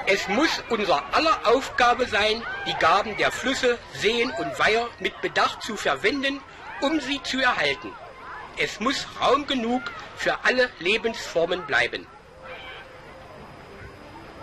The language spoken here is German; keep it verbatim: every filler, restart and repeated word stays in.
Es muss unser aller Aufgabe sein, die Gaben der Flüsse, Seen und Weiher mit Bedacht zu verwenden, um sie zu erhalten. Es muss Raum genug für alle Lebensformen bleiben.